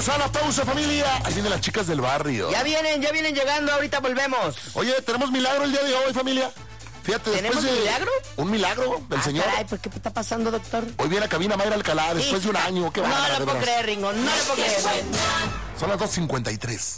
Vámonos a la pausa, familia. Ahí vienen las chicas del barrio. Ya vienen llegando, ahorita volvemos. Oye, tenemos milagro el día de hoy, familia. Fíjate, ¿Tenemos después de... milagro? Un milagro del Señor. Caray, ¿por qué está pasando, doctor? Hoy viene a cabina Mayra Alcalá después de un año. Qué bárbara, No lo de puedo veras. creer, Ringo, no lo puedo creer. Son las 2:53.